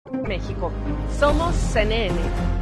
México. Somos CNN.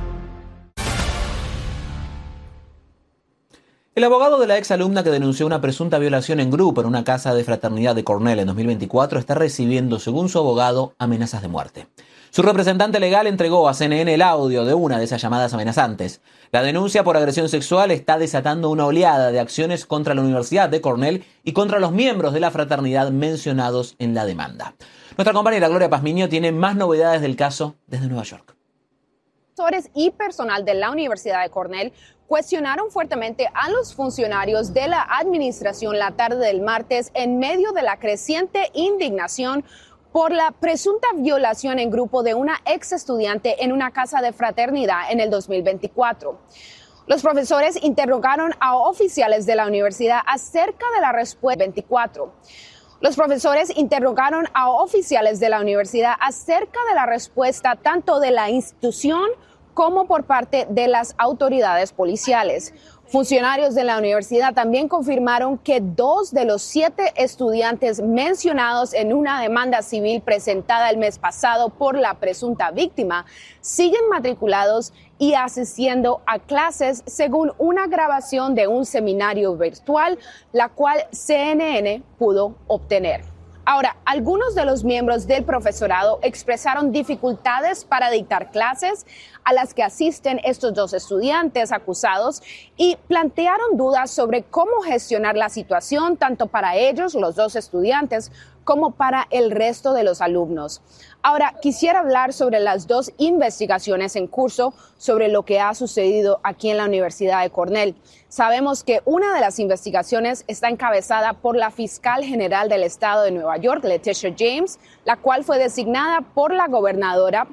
El abogado de la exalumna que denunció una presunta violación en grupo en una casa de fraternidad de Cornell en 2024 está recibiendo, según su abogado, amenazas de muerte. Su representante legal entregó a CNN el audio de una de esas llamadas amenazantes. La denuncia por agresión sexual está desatando una oleada de acciones contra la Universidad de Cornell y contra los miembros de la fraternidad mencionados en la demanda. Nuestra compañera Gloria Pazmiño tiene más novedades del caso desde Nueva York. Profesores y personal de la Universidad de Cornell cuestionaron fuertemente a los funcionarios de la administración la tarde del martes en medio de la creciente indignación por la presunta violación en grupo de una ex estudiante en una casa de fraternidad en el 2024. Los profesores interrogaron a oficiales de la universidad acerca de la respuesta 24. Los profesores interrogaron a oficiales de la universidad acerca de la respuesta tanto de la institución como por parte de las autoridades policiales. Funcionarios de la universidad también confirmaron que 2 de los 7 estudiantes mencionados en una demanda civil presentada el mes pasado por la presunta víctima siguen matriculados y asistiendo a clases según una grabación de un seminario virtual, la cual CNN pudo obtener. Ahora, algunos de los miembros del profesorado expresaron dificultades para dictar clases a las que asisten estos 2 estudiantes acusados y plantearon dudas sobre cómo gestionar la situación tanto para ellos, los 2 estudiantes, como para el resto de los alumnos. Ahora, quisiera hablar sobre las 2 investigaciones en curso sobre lo que ha sucedido aquí en la Universidad de Cornell. Sabemos que una de las investigaciones está encabezada por la fiscal general del estado de Nueva York, Letitia James, la cual fue designada por la gobernadora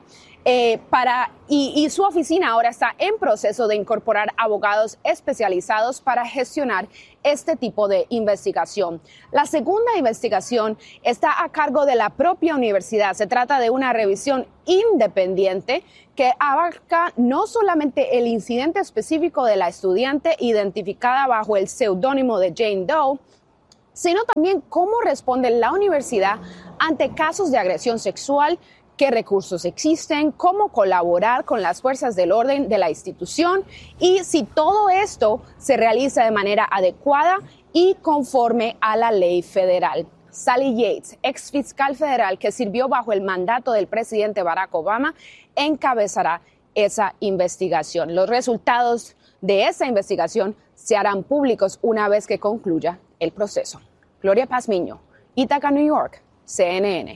y su oficina ahora está en proceso de incorporar abogados especializados para gestionar este tipo de investigación. La segunda investigación está a cargo de la propia universidad. Se trata de una revisión independiente que abarca no solamente el incidente específico de la estudiante identificada bajo el seudónimo de Jane Doe, sino también cómo responde la universidad ante casos de agresión sexual, qué recursos existen, cómo colaborar con las fuerzas del orden de la institución y si todo esto se realiza de manera adecuada y conforme a la ley federal. Sally Yates, ex fiscal federal que sirvió bajo el mandato del presidente Barack Obama, encabezará esa investigación. Los resultados de esa investigación se harán públicos una vez que concluya el proceso. Gloria Pazmiño, Ítaca, New York, CNN.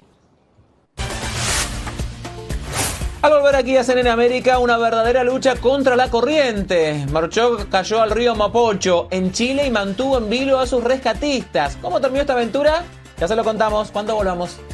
Al volver aquí a CNN América, una verdadera lucha contra la corriente. Marchó, cayó al río Mapocho en Chile y mantuvo en vilo a sus rescatistas. ¿Cómo terminó esta aventura? Ya se lo contamos cuando volvamos.